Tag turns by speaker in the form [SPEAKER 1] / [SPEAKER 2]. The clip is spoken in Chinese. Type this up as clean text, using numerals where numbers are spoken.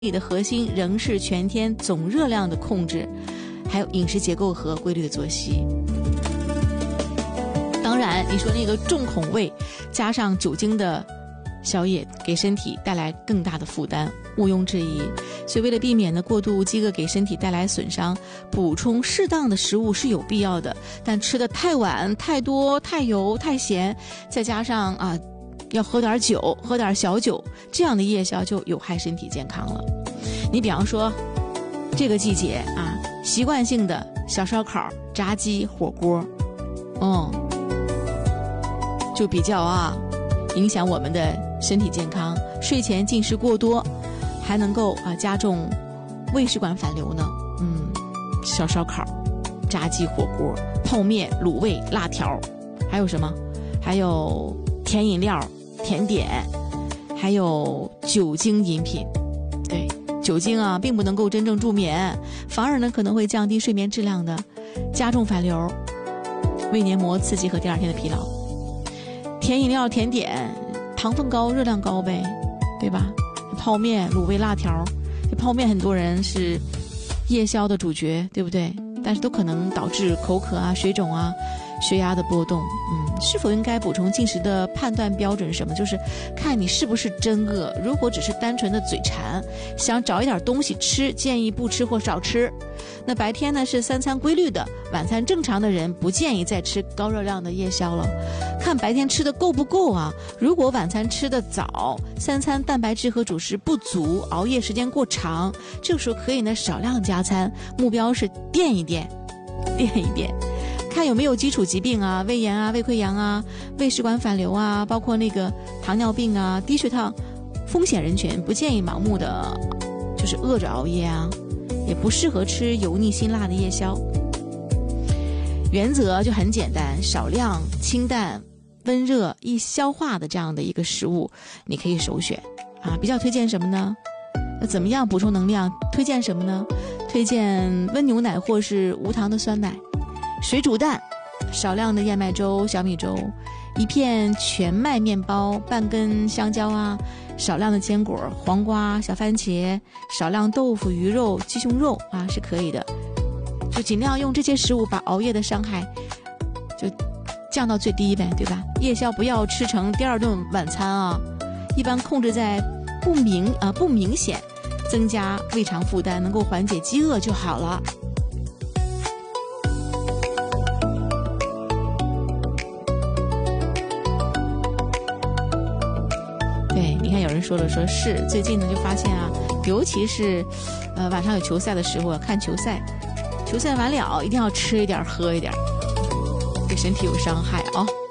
[SPEAKER 1] 的核心仍是全天总热量的控制，还有饮食结构和规律的作息。当然你说那个重口味加上酒精的宵夜给身体带来更大的负担，毋庸置疑。所以为了避免呢过度饥饿给身体带来损伤，补充适当的食物是有必要的，但吃的太晚、太多、太油、太咸，再加上要喝点酒、喝点小酒，这样的夜宵就有害身体健康了。你比方说这个季节习惯性的小烧烤、炸鸡、火锅，就比较影响我们的身体健康。睡前进食过多还能够加重胃食管反流呢。小烧烤、炸鸡、火锅、泡面、卤味、辣条，还有什么？还有甜饮料、甜点，还有酒精饮品。对，酒精并不能够真正助眠，反而呢可能会降低睡眠质量的，加重反流、胃黏膜刺激和第二天的疲劳。甜饮料、甜点，糖分高、热量高呗，对吧？泡面、卤味、辣条，这泡面很多人是夜宵的主角，对不对？但是都可能导致口渴水肿血压的波动。是否应该补充进食的判断标准是什么？就是看你是不是真饿。如果只是单纯的嘴馋，想找一点东西吃，建议不吃或少吃。那白天呢是3餐规律的，晚餐正常的人不建议再吃高热量的夜宵了。看白天吃的够不够如果晚餐吃的早，3餐蛋白质和主食不足，熬夜时间过长，这个时候可以呢少量加餐，目标是垫一垫。看有没有基础疾病胃炎胃溃疡胃食管反流包括那个糖尿病低血糖风险人群不建议盲目的就是饿着熬夜也不适合吃油腻辛辣的夜宵。原则就很简单，少量、清淡、温热、易消化的这样的一个食物你可以首选比较推荐什么呢？那怎么样补充能量？推荐什么呢？推荐温牛奶或是无糖的酸奶，水煮蛋，少量的燕麦粥、小米粥，一片全麦面包，半根香蕉少量的坚果，黄瓜、小番茄，少量豆腐、鱼肉、鸡胸肉是可以的。就尽量用这些食物把熬夜的伤害就降到最低呗，对吧？夜宵不要吃成第二顿晚餐一般控制在不明显增加胃肠负担，能够缓解饥饿就好了。对，你看有人说是最近呢就发现尤其是晚上有球赛的时候看球赛完了一定要吃一点喝一点，对身体有伤害